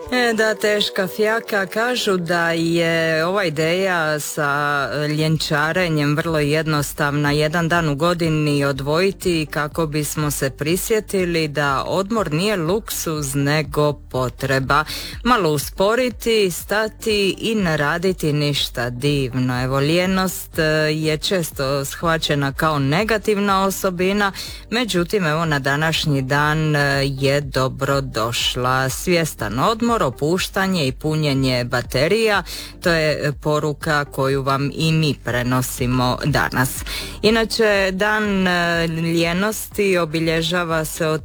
Da, teška fjaka. Kažu da je ova ideja sa ljenčarenjem vrlo jednostavna. Jedan dan u godini odvojiti kako bismo se prisjetili da odmor nije luksuz nego potreba. Malo usporiti, stati i ne raditi ništa divno. Evo, lijenost je često shvaćena kao negativna osobina, međutim, evo, na današnji dan je dobro došla. Svjestan odmor, opuštanje i punjenje baterija, to je poruka koju vam i mi prenosimo danas. Inače, dan lijenosti obilježava se od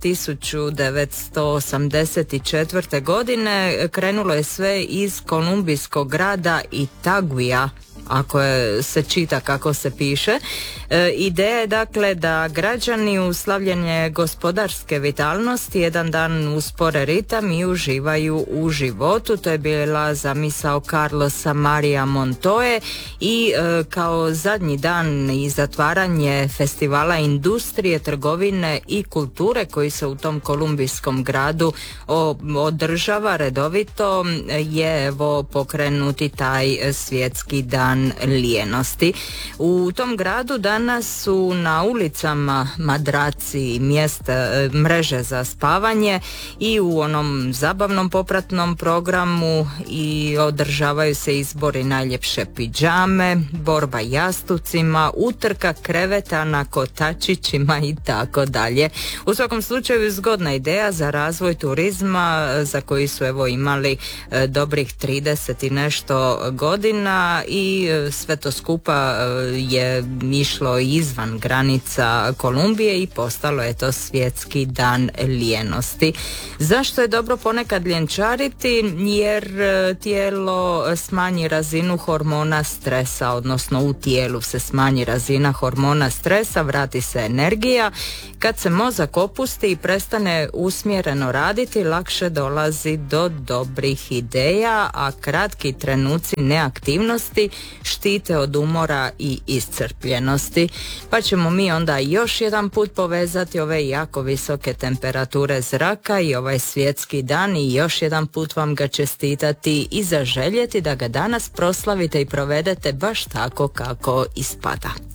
1984. godine. Krenulo je sve iz kolumbijskog grada Itaguija, ako se čita kako se piše. Ideja je dakle da građani u slavljenje gospodarske vitalnosti jedan dan uspore ritam i uživaju u životu. To je bila zamisao Carlosa Maria Montoye i kao zadnji dan i zatvaranje festivala industrije, trgovine i kulture koji se u tom kolumbijskom gradu održava redovito, je evo pokrenuti taj svjetski dan lijenosti. U tom gradu danas su na ulicama madraci, mreže za spavanje i u onom zabavnom popratnom programu i održavaju se izbori najljepše pidžame, borba jastucima, utrka kreveta na kotačićima i tako dalje. U svakom slučaju zgodna ideja za razvoj turizma za koji su evo imali dobrih 30 i nešto godina i sve to skupa je išlo izvan granica Kolumbije i postalo je to svjetski dan lijenosti. Zašto je dobro ponekad ljenčariti? Jer tijelo smanji razinu hormona stresa, odnosno u tijelu se smanji razina hormona stresa, vrati se energija. Kad se mozak opusti i prestane usmjereno raditi, lakše dolazi do dobrih ideja, a kratki trenuci neaktivnosti štite od umora i iscrpljenosti. Pa ćemo mi onda još jedan put povezati ove jako visoke temperature zraka i ovaj svjetski dan i još jedan put vam ga čestitati i zaželjeti da ga danas proslavite i provedete baš tako kako ispada.